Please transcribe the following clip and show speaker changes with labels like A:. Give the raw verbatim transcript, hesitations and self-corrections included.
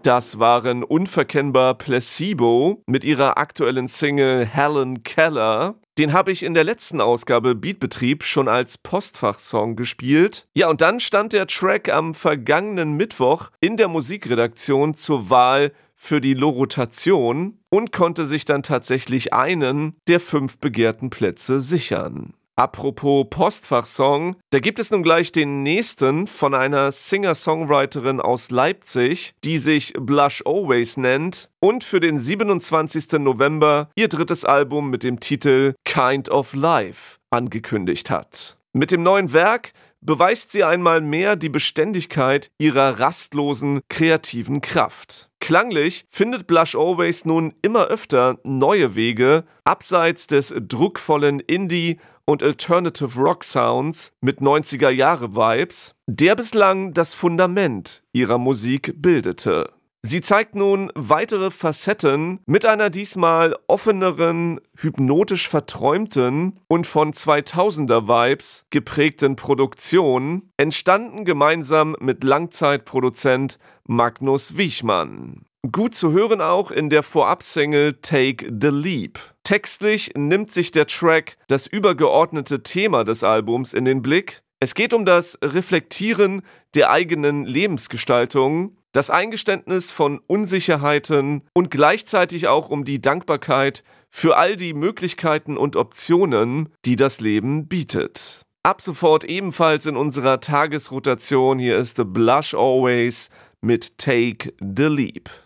A: Das waren unverkennbar Placebo mit ihrer aktuellen Single Helen Keller. Den habe ich in der letzten Ausgabe Beatbetrieb schon als Postfachsong gespielt. Ja, und dann stand der Track am vergangenen Mittwoch in der Musikredaktion zur Wahl für die Lorotation und konnte sich dann tatsächlich einen der fünf begehrten Plätze sichern. Apropos Postfachsong, da gibt es nun gleich den nächsten von einer Singer-Songwriterin aus Leipzig, die sich Blush Always nennt und für den siebenundzwanzigsten November ihr drittes Album mit dem Titel Kind of Life angekündigt hat. Mit dem neuen Werk beweist sie einmal mehr die Beständigkeit ihrer rastlosen, kreativen Kraft. Klanglich findet Blush Always nun immer öfter neue Wege, abseits des druckvollen Indie- und Alternative Rock Sounds mit neunziger-Jahre-Vibes, der bislang das Fundament ihrer Musik bildete. Sie zeigt nun weitere Facetten mit einer diesmal offeneren, hypnotisch verträumten und von zweitausender-Vibes geprägten Produktion, entstanden gemeinsam mit Langzeitproduzent Magnus Wiechmann. Gut zu hören auch in der Vorab-Single Take the Leap. Textlich nimmt sich der Track das übergeordnete Thema des Albums in den Blick. Es geht um das Reflektieren der eigenen Lebensgestaltung, das Eingeständnis von Unsicherheiten und gleichzeitig auch um die Dankbarkeit für all die Möglichkeiten und Optionen, die das Leben bietet. Ab sofort ebenfalls in unserer Tagesrotation, hier ist The Blush Always mit Take the Leap.